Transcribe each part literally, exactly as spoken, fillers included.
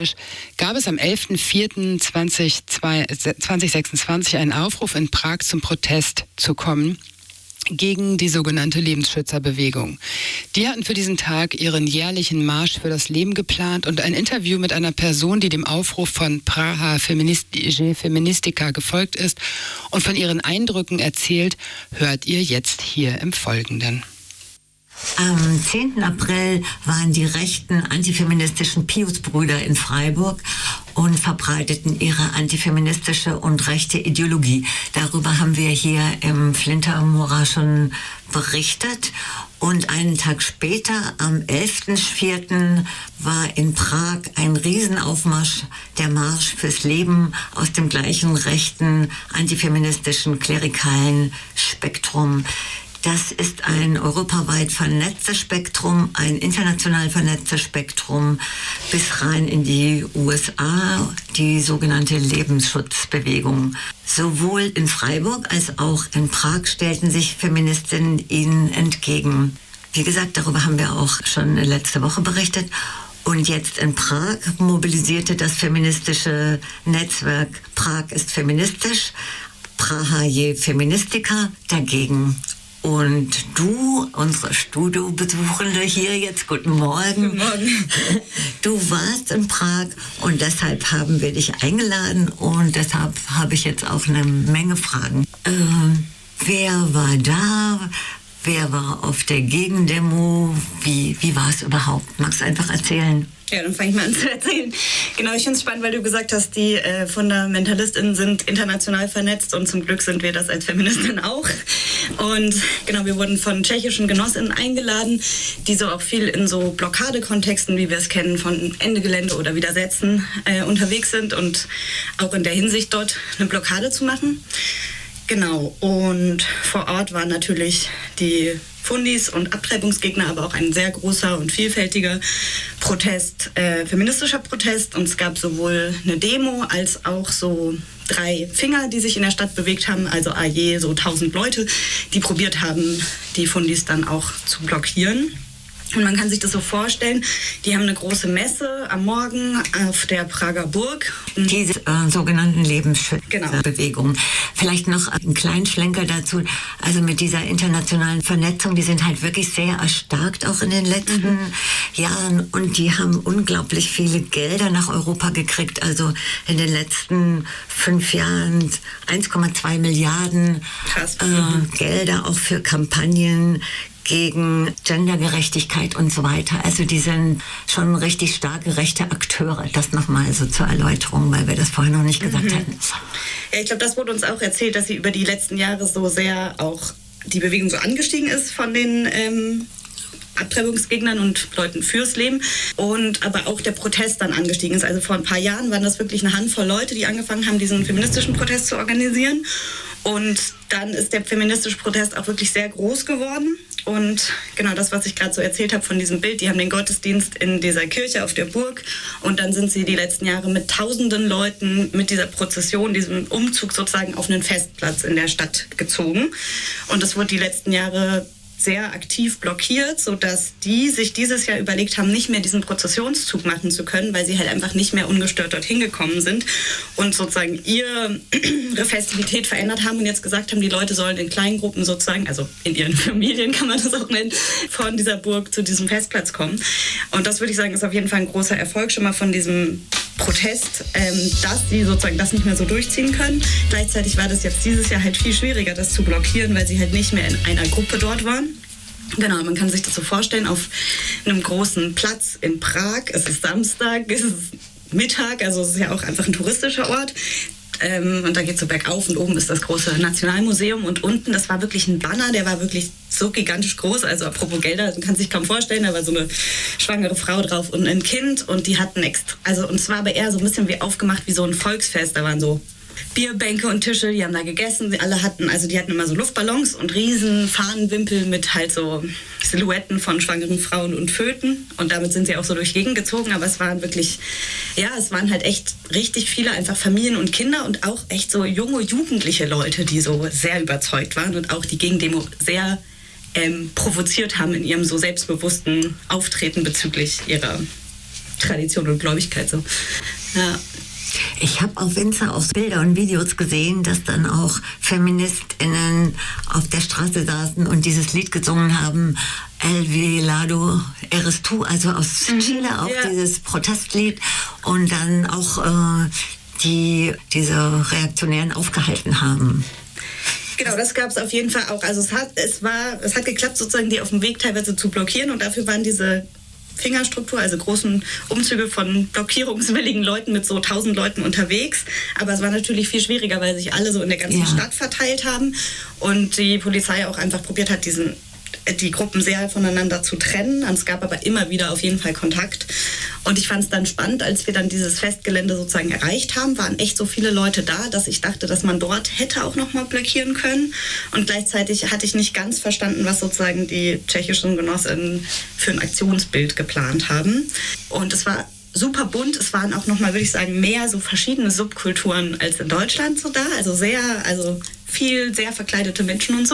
gab es am elften vierten zweitausendsechsundzwanzig einen Aufruf in Prag zum Protest zu kommen gegen die sogenannte Lebensschützerbewegung. Die hatten für diesen Tag ihren jährlichen Marsch für das Leben geplant und ein Interview mit einer Person, die dem Aufruf von Praha Feministika gefolgt ist und von ihren Eindrücken erzählt, hört ihr jetzt hier im Folgenden. Am zehnten April waren die rechten antifeministischen Pius-Brüder in Freiburg und verbreiteten ihre antifeministische und rechte Ideologie. Darüber haben wir hier im Flintermora schon berichtet. Und einen Tag später, am elften vierten, war in Prag ein Riesenaufmarsch, der Marsch fürs Leben aus dem gleichen rechten antifeministischen klerikalen Spektrum. Das ist ein europaweit vernetztes Spektrum, ein international vernetztes Spektrum bis rein in die U S A, die sogenannte Lebensschutzbewegung. Sowohl in Freiburg als auch in Prag stellten sich Feministinnen ihnen entgegen. Wie gesagt, darüber haben wir auch schon letzte Woche berichtet. Und jetzt in Prag mobilisierte das feministische Netzwerk Prag ist feministisch, Praha Feministika dagegen. Und du, unsere Studiobesuchende hier jetzt, guten Morgen. Guten Morgen. Du warst in Prag und deshalb haben wir dich eingeladen und deshalb habe ich jetzt auch eine Menge Fragen. Ähm, wer war da? Wer war auf der Gegendemo? Wie, wie war es überhaupt? Magst du einfach erzählen? Ja, dann fange ich mal an zu erzählen. Genau, ich finde es spannend, weil du gesagt hast, die äh, FundamentalistInnen sind international vernetzt und zum Glück sind wir das als Feministinnen auch. Und genau, wir wurden von tschechischen GenossInnen eingeladen, die so auch viel in so Blockadekontexten, wie wir es kennen, von Ende Gelände oder Widersetzen äh, unterwegs sind und auch in der Hinsicht dort eine Blockade zu machen. Genau, und vor Ort waren natürlich die Fundis und Abtreibungsgegner, aber auch ein sehr großer und vielfältiger Protest, äh, feministischer Protest. Und es gab sowohl eine Demo als auch so drei Finger, die sich in der Stadt bewegt haben, also a je so tausend Leute, die probiert haben, die Fundis dann auch zu blockieren. Und man kann sich das so vorstellen, die haben eine große Messe am Morgen auf der Prager Burg. Diese äh, sogenannten Lebensschutzbewegung. Genau. Vielleicht noch einen kleinen Schlenker dazu. Also mit dieser internationalen Vernetzung, die sind halt wirklich sehr erstarkt auch in den letzten mhm. Jahren. Und die haben unglaublich viele Gelder nach Europa gekriegt. Also in den letzten fünf Jahren eins Komma zwei Milliarden äh, Gelder auch für Kampagnen gegen Gendergerechtigkeit und so weiter. Also die sind schon richtig starke rechte Akteure. Das nochmal so zur Erläuterung, weil wir das vorher noch nicht gesagt mhm. hatten. Ja, ich glaube, das wurde uns auch erzählt, dass sie über die letzten Jahre so sehr auch die Bewegung so angestiegen ist von den ähm, Abtreibungsgegnern und Leuten fürs Leben und aber auch der Protest dann angestiegen ist. Also vor ein paar Jahren waren das wirklich eine Handvoll Leute, die angefangen haben, diesen feministischen Protest zu organisieren. Und dann ist der feministische Protest auch wirklich sehr groß geworden. Und genau das, was ich gerade so erzählt habe von diesem Bild, die haben den Gottesdienst in dieser Kirche auf der Burg und dann sind sie die letzten Jahre mit tausenden Leuten mit dieser Prozession, diesem Umzug sozusagen auf einen Festplatz in der Stadt gezogen. Und das wurde die letzten Jahre sehr aktiv blockiert, sodass die sich dieses Jahr überlegt haben, nicht mehr diesen Prozessionszug machen zu können, weil sie halt einfach nicht mehr ungestört dorthin gekommen sind und sozusagen ihre Festivität verändert haben und jetzt gesagt haben, die Leute sollen in kleinen Gruppen sozusagen, also in ihren Familien kann man das auch nennen, von dieser Burg zu diesem Festplatz kommen. Und das würde ich sagen, ist auf jeden Fall ein großer Erfolg schon mal von diesem Protest, ähm, dass sie sozusagen das nicht mehr so durchziehen können. Gleichzeitig war das jetzt dieses Jahr halt viel schwieriger, das zu blockieren, weil sie halt nicht mehr in einer Gruppe dort waren. Genau, man kann sich das so vorstellen, auf einem großen Platz in Prag, es ist Samstag, es ist Mittag, also es ist ja auch einfach ein touristischer Ort. Ähm, und da geht es so bergauf und oben ist das große Nationalmuseum und unten, das war wirklich ein Banner, der war wirklich so gigantisch groß, also apropos Gelder, man kann sich kaum vorstellen, da war so eine schwangere Frau drauf und ein Kind und die hatten extra, also und es war aber eher so ein bisschen wie aufgemacht wie so ein Volksfest, da waren so Bierbänke und Tische, die haben da gegessen, alle hatten, also die hatten immer so Luftballons und riesen Fahnenwimpel mit halt so Silhouetten von schwangeren Frauen und Föten und damit sind sie auch so durch die Gegend gezogen, aber es waren wirklich, ja, es waren halt echt richtig viele einfach Familien und Kinder und auch echt so junge, jugendliche Leute, die so sehr überzeugt waren und auch die Gegendemo sehr ähm, provoziert haben in ihrem so selbstbewussten Auftreten bezüglich ihrer Tradition und Gläubigkeit so. Ja. Ich habe auf Insta auch Bilder und Videos gesehen, dass dann auch FeministInnen auf der Straße saßen und dieses Lied gesungen haben, El Velado Eres Tu, also aus Chile, auch ja. dieses Protestlied, und dann auch äh, die diese Reaktionären aufgehalten haben. Genau, das gab es auf jeden Fall auch. Also es hat, es war, es hat geklappt, sozusagen die auf dem Weg teilweise zu blockieren, und dafür waren diese Fingerstruktur, also großen Umzüge von blockierungswilligen Leuten mit so tausend Leuten unterwegs. Aber es war natürlich viel schwieriger, weil sich alle so in der ganzen ja. Stadt verteilt haben und die Polizei auch einfach probiert hat, diesen die Gruppen sehr voneinander zu trennen. Es gab aber immer wieder auf jeden Fall Kontakt. Und ich fand es dann spannend, als wir dann dieses Festgelände sozusagen erreicht haben, waren echt so viele Leute da, dass ich dachte, dass man dort hätte auch noch mal blockieren können. Und gleichzeitig hatte ich nicht ganz verstanden, was sozusagen die tschechischen Genossinnen für ein Aktionsbild geplant haben. Und es war super bunt. Es waren auch noch mal, würde ich sagen, mehr so verschiedene Subkulturen als in Deutschland so da. Also sehr, also viel sehr verkleidete Menschen und so.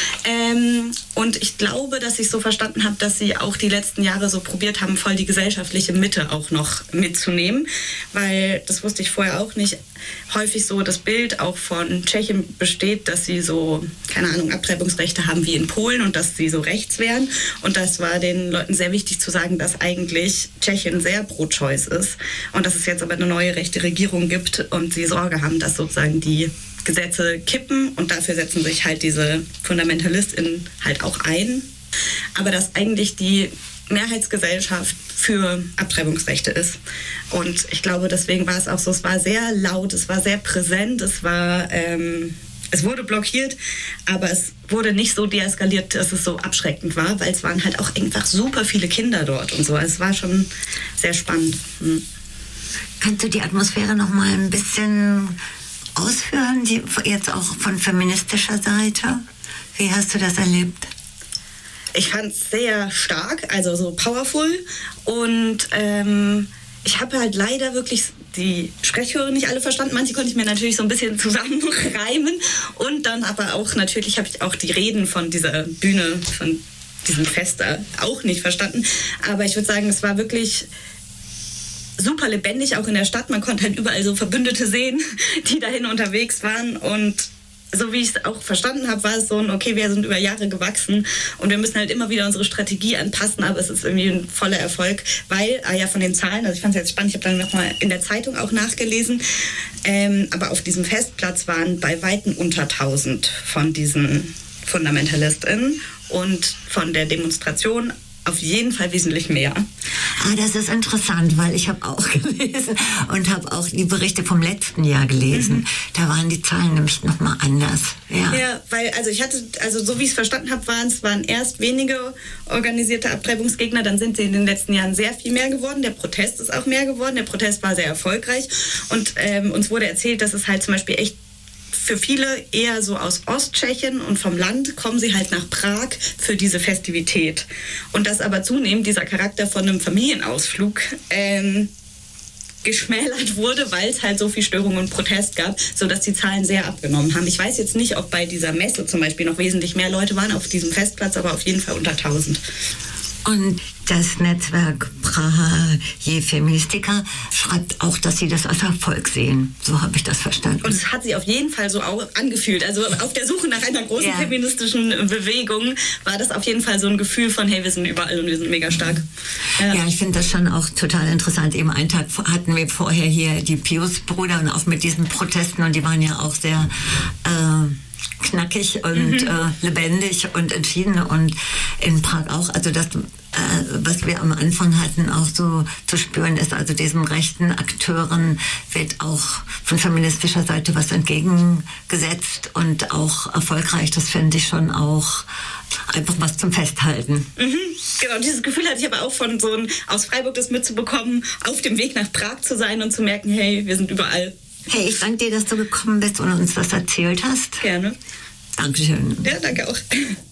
Ähm, und ich glaube, dass ich so verstanden habe, dass sie auch die letzten Jahre so probiert haben, voll die gesellschaftliche Mitte auch noch mitzunehmen. Weil, das wusste ich vorher auch nicht, häufig so das Bild auch von Tschechien besteht, dass sie so, keine Ahnung, Abtreibungsrechte haben wie in Polen und dass sie so rechts wären. Und das war den Leuten sehr wichtig zu sagen, dass eigentlich Tschechien sehr pro-choice ist und dass es jetzt aber eine neue rechte Regierung gibt und sie Sorge haben, dass sozusagen die Gesetze kippen, und dafür setzen sich halt diese FundamentalistInnen halt auch ein. Aber dass eigentlich die Mehrheitsgesellschaft für Abtreibungsrechte ist. Und ich glaube, deswegen war es auch so, es war sehr laut, es war sehr präsent, es war, ähm, es wurde blockiert, aber es wurde nicht so deeskaliert, dass es so abschreckend war, weil es waren halt auch einfach super viele Kinder dort und so. Es war schon sehr spannend. Hm. Kannst du die Atmosphäre noch mal ein bisschen ausführen, die, jetzt auch von feministischer Seite? Wie hast du das erlebt? Ich fand es sehr stark, also so powerful, und ähm, ich habe halt leider wirklich die Sprechchöre nicht alle verstanden. Manche konnte ich mir natürlich so ein bisschen zusammenreimen, und dann aber auch natürlich habe ich auch die Reden von dieser Bühne, von diesem Fest da auch nicht verstanden. Aber ich würde sagen, es war wirklich super lebendig, auch in der Stadt. Man konnte halt überall so Verbündete sehen, die dahin unterwegs waren, und so wie ich es auch verstanden habe, war es so ein, okay, wir sind über Jahre gewachsen und wir müssen halt immer wieder unsere Strategie anpassen, aber es ist irgendwie ein voller Erfolg, weil, ah ja, von den Zahlen, also ich fand es jetzt spannend, ich habe dann nochmal in der Zeitung auch nachgelesen, ähm, aber auf diesem Festplatz waren bei Weitem unter tausend von diesen FundamentalistInnen und von der Demonstration auf jeden Fall wesentlich mehr. Ah, das ist interessant, weil ich habe auch gelesen und habe auch die Berichte vom letzten Jahr gelesen. Mhm. Da waren die Zahlen nämlich nochmal anders. Ja. ja, weil also ich hatte, also so wie ich es verstanden habe, waren es waren erst wenige organisierte Abtreibungsgegner, dann sind sie in den letzten Jahren sehr viel mehr geworden. Der Protest ist auch mehr geworden. Der Protest war sehr erfolgreich, und ähm, uns wurde erzählt, dass es halt zum Beispiel echt für viele eher so aus Osttschechien und vom Land kommen sie halt nach Prag für diese Festivität. Und dass aber zunehmend dieser Charakter von einem Familienausflug ähm, geschmälert wurde, weil es halt so viel Störung und Protest gab, sodass die Zahlen sehr abgenommen haben. Ich weiß jetzt nicht, ob bei dieser Messe zum Beispiel noch wesentlich mehr Leute waren auf diesem Festplatz, aber auf jeden Fall unter tausend. Und das Netzwerk Praha Je Feministika schreibt auch, dass sie das als Erfolg sehen. So habe ich das verstanden. Und es hat sich auf jeden Fall so auch angefühlt. Also auf der Suche nach einer großen ja. feministischen Bewegung war das auf jeden Fall so ein Gefühl von, hey, wir sind überall und wir sind mega stark. Ja, ja, ich finde das schon auch total interessant. Eben einen Tag hatten wir vorher hier die Pius-Brüder und auch mit diesen Protesten, und die waren ja auch sehr äh, knackig und mhm. äh, lebendig und entschieden, und in Prag auch. Also das, äh, was wir am Anfang hatten, auch so zu spüren ist, also diesen rechten Akteuren wird auch von feministischer Seite was entgegengesetzt und auch erfolgreich. Das finde ich schon auch einfach was zum Festhalten. Mhm. Genau, dieses Gefühl hatte ich aber auch von so ein, aus Freiburg das mitzubekommen, auf dem Weg nach Prag zu sein und zu merken, hey, wir sind überall. Hey, ich danke dir, dass du gekommen bist und uns das erzählt hast. Gerne. Dankeschön. Ja, danke auch.